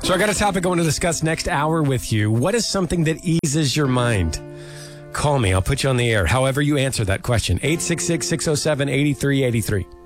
So I got a topic I want to discuss next hour with you. What is something that eases your mind? Call me. I'll put you on the air. However you answer that question. 866-607-8383.